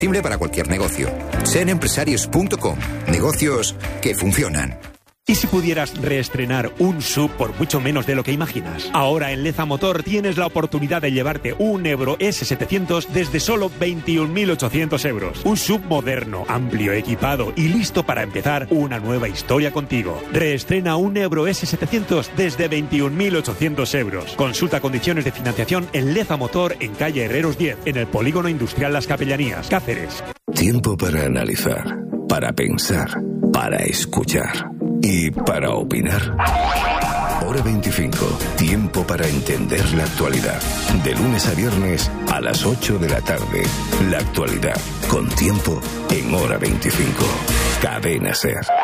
Para cualquier negocio. Senempresarios.com. Negocios que funcionan. ¿Y si pudieras reestrenar un SUV por mucho menos de lo que imaginas? Ahora en Leza Motor tienes la oportunidad de llevarte un Ebro S700 desde solo 21.800 euros. Un SUV moderno, amplio, equipado y listo para empezar una nueva historia contigo. Reestrena un Ebro S700 desde 21.800 euros. Consulta condiciones de financiación en Leza Motor en calle Herreros 10, en el Polígono Industrial Las Capellanías, Cáceres. Tiempo para analizar, para pensar, para escuchar y para opinar. Hora 25. Tiempo para entender la actualidad. De lunes a viernes a las 8 de la tarde. La actualidad con tiempo en Hora 25. Cadena SER.